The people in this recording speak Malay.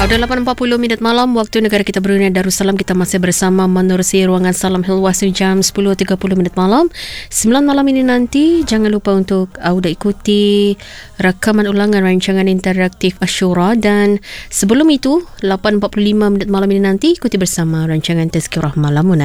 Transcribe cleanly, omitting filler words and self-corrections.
Pada 8.40 minit malam waktu negara kita Brunei Darussalam, kita masih bersama menerusi ruangan Salam Hilwas jam 10.30 minit malam. 9 malam ini nanti jangan lupa untuk ikuti rakaman ulangan rancangan interaktif Ashura, dan sebelum itu 8.45 minit malam ini nanti ikuti bersama rancangan Tazkirah Malamunah.